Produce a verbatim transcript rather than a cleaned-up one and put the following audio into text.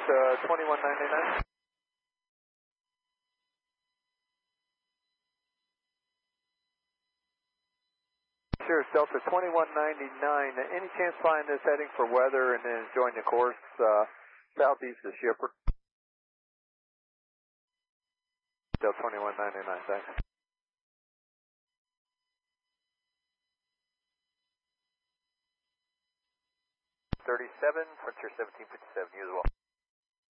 Delta twenty-one ninety-nine. Sure, Delta twenty-one ninety-nine. Any chance flying this heading for weather and then enjoying the course uh, southeast of Shepherd? Delta twenty-one ninety-nine, thanks. thirty-seven, Frontier seventeen fifty-seven, you as well.